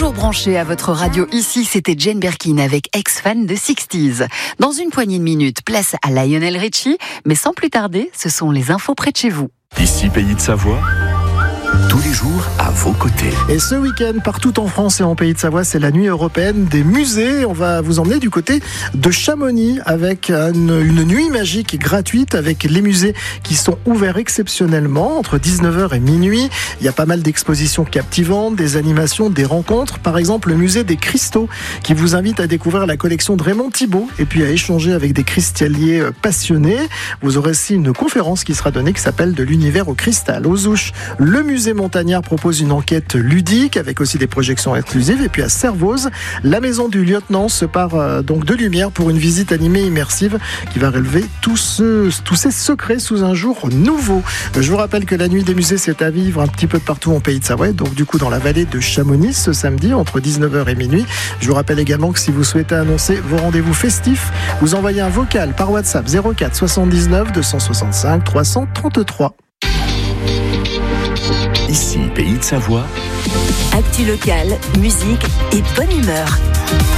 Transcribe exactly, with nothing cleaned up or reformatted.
toujours branché à votre radio. Ici, c'était Jane Birkin avec ex-fan de sixties. Dans une poignée de minutes, place à Lionel Richie. Mais sans plus tarder, ce sont les infos près de chez vous. Ici, Pays de Savoie, tous les jours à vos côtés. Et ce week-end, partout en France et en Pays de Savoie, c'est la nuit européenne des musées. On va vous emmener du côté de Chamonix avec une, une nuit magique gratuite avec les musées qui sont ouverts exceptionnellement entre dix-neuf heures et minuit. Il y a pas mal d'expositions captivantes, des animations, des rencontres. Par exemple, le musée des cristaux qui vous invite à découvrir la collection de Raymond Thibault et puis à échanger avec des cristalliers passionnés. Vous aurez aussi une conférence qui sera donnée qui s'appelle De l'univers au cristal. Aux Ouches, le musée Montagnard propose une enquête ludique avec aussi des projections exclusives. Et puis à Servoz, la maison du lieutenant se part euh, donc de lumière pour une visite animée immersive qui va relever tous, ce, tous ces secrets sous un jour nouveau. Je vous rappelle que la nuit des musées, c'est à vivre un petit peu partout en Pays de Savoie, donc du coup dans la vallée de Chamonix ce samedi entre dix-neuf heures et minuit. Je vous rappelle également que si vous souhaitez annoncer vos rendez-vous festifs, vous envoyez un vocal par WhatsApp zéro quatre soixante-dix-neuf deux cent soixante-cinq trois cent trente-trois. Ici, Pays de Savoie. Actu local, musique et bonne humeur.